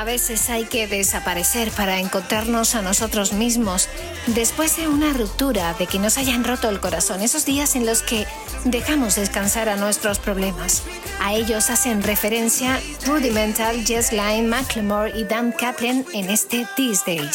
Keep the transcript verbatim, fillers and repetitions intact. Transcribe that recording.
A veces hay que desaparecer para encontrarnos a nosotros mismos después de una ruptura, de que nos hayan roto el corazón, esos días en los que dejamos descansar a nuestros problemas. A ellos hacen referencia Rudimental, Jess Glynne, Macklemore y Dan Kaplan en este These Days.